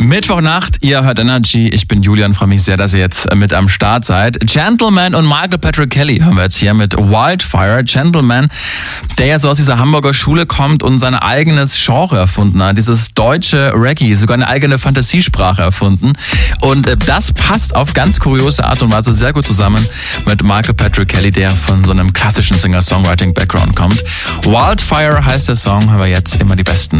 Mittwochnacht, ihr hört Energy. Ich bin Julian, freue mich sehr, dass ihr jetzt mit am Start seid. Gentleman und Michael Patrick Kelly haben wir jetzt hier mit Wildfire. Gentleman, der ja so aus dieser Hamburger Schule kommt und sein eigenes Genre erfunden hat. Dieses deutsche Reggae, sogar eine eigene Fantasiesprache erfunden. Und das passt auf ganz kuriose Art und Weise sehr gut zusammen mit Michael Patrick Kelly, der von so einem klassischen Singer-Songwriting-Background kommt. Wildfire heißt der Song, haben wir jetzt immer die besten